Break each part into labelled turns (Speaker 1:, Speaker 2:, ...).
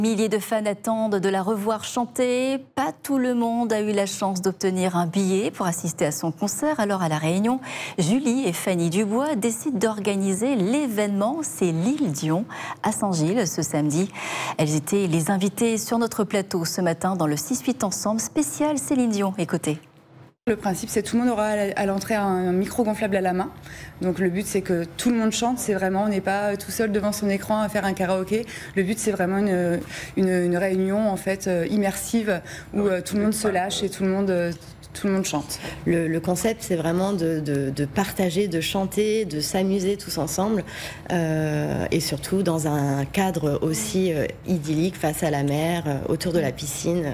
Speaker 1: Milliers de fans attendent de la revoir chanter. Pas tout le monde a eu la chance d'obtenir un billet pour assister à son concert. Alors à La Réunion, Julie et Fanny Dubois décident d'organiser l'événement. C'est l'île Dion à Saint-Gilles ce samedi. Elles étaient les invitées sur notre plateau ce matin dans le 6-8 ensemble spécial Céline Dion. Écoutez.
Speaker 2: Le principe, c'est que tout le monde aura à l'entrée un micro gonflable à la main. Donc le but, c'est que tout le monde chante. C'est vraiment, on n'est pas tout seul devant son écran à faire un karaoké. Le but, c'est vraiment une réunion en fait immersive où tout le monde se lâche et tout le monde chante.
Speaker 3: Le concept, c'est vraiment de partager, de chanter, de s'amuser tous ensemble et surtout dans un cadre aussi idyllique face à la mer, autour de la piscine.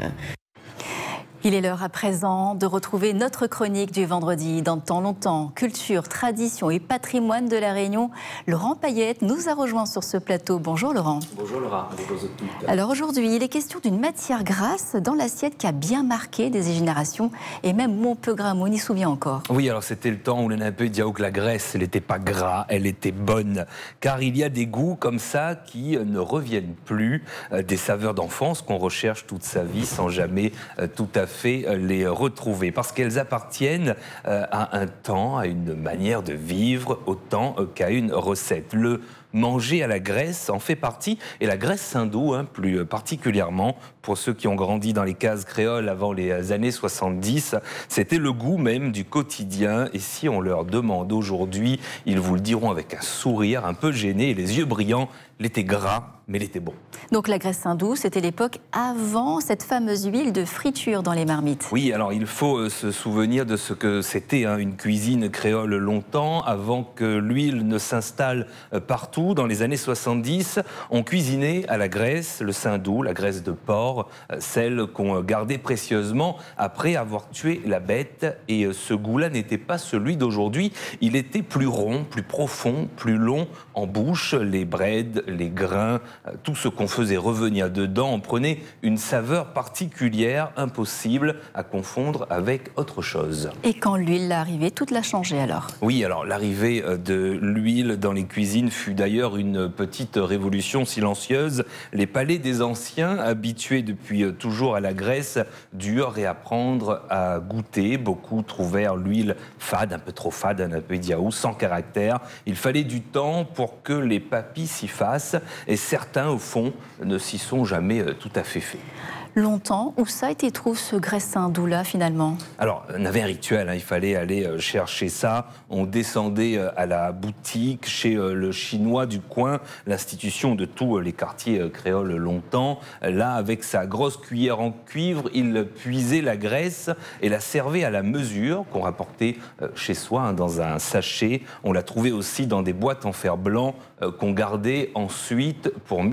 Speaker 1: Il est l'heure à présent de retrouver notre chronique du vendredi. Dans Temps longtemps, culture, tradition et patrimoine de La Réunion. Laurent Payette nous a rejoint sur ce plateau. Bonjour Laurent.
Speaker 4: Bonjour Laura, bonjour à toutes.
Speaker 1: Alors aujourd'hui, il est question d'une matière grasse dans l'assiette qui a bien marqué des générations et même Montpeugrin, on y souvient encore.
Speaker 4: Oui, alors c'était le temps où l'on a un peu dit que la graisse, elle n'était pas gras, elle était bonne. Car il y a des goûts comme ça qui ne reviennent plus, des saveurs d'enfance qu'on recherche toute sa vie sans jamais tout à fait les retrouver, parce qu'elles appartiennent à un temps, à une manière de vivre, autant qu'à une recette. Le manger à la graisse en fait partie, et la graisse Saint-Doux, plus particulièrement, pour ceux qui ont grandi dans les cases créoles avant les années 70, c'était le goût même du quotidien. Et si on leur demande aujourd'hui, ils vous le diront avec un sourire un peu gêné et les yeux brillants, il était gras, mais il était bon.
Speaker 1: Donc la graisse Saint-Doux, c'était l'époque avant cette fameuse huile de friture dans les marmites.
Speaker 4: Oui, alors il faut se souvenir de ce que c'était une cuisine créole longtemps, avant que l'huile ne s'installe partout. Dans les années 70, on cuisinait à la graisse, le Saint-Doux, la graisse de porc, celle qu'on gardait précieusement après avoir tué la bête. Et ce goût-là n'était pas celui d'aujourd'hui. Il était plus rond, plus profond, plus long en bouche. Les braides, les grains, tout ce qu'on faisait revenir dedans, on prenait une saveur particulière, impossible à confondre avec autre chose.
Speaker 1: Et quand l'huile est arrivée, tout l'a changé alors?
Speaker 4: Oui, alors l'arrivée de l'huile dans les cuisines fut d'ailleurs une petite révolution silencieuse. Les palais des anciens, habitués depuis toujours à la graisse, durent réapprendre à goûter. Beaucoup trouvèrent l'huile fade, un peu trop fade, un peu diaou, sans caractère. Il fallait du temps pour que les papilles s'y fassent, et certains, au fond, ne s'y sont jamais tout à fait faits.
Speaker 1: Longtemps, où ça a été trouvé ce graisse Saint-Doux-là finalement?
Speaker 4: Alors, on avait un rituel, il fallait aller chercher ça. On descendait à la boutique, chez le Chinois du coin, l'institution de tous les quartiers créoles longtemps. Là, avec sa grosse cuillère en cuivre, il puisait la graisse et la servait à la mesure, qu'on rapportait chez soi dans un sachet. On la trouvait aussi dans des boîtes en fer blanc qu'on gardait ensuite pour